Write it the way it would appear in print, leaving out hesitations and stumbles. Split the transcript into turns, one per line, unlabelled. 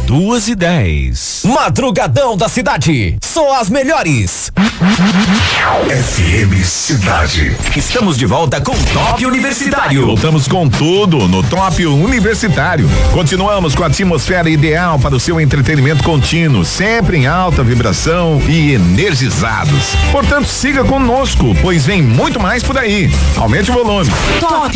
2:10.
Madrugadão da cidade, só as melhores.
FM Cidade.
Estamos de volta com Top Universitário.
Voltamos com tudo no Top Universitário. Continuamos com a atmosfera ideal para o seu entretenimento contínuo, sempre em alta vibração e energizados. Portanto, siga conosco, pois vem muito mais por aí. Aumente o volume.
Top